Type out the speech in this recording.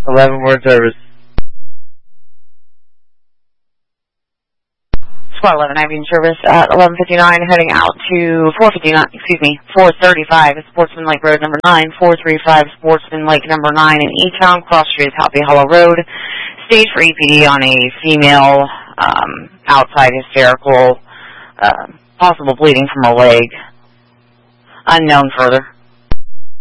11 word service. Squad 11 Avenue service at 11:59, heading out to 435 Sportsman Lake Road number 9, 435 Sportsman Lake number 9 in E-Town, cross street Happy Hollow Road. Stage for EPD on a female, outside hysterical, possible bleeding from her leg. Unknown further.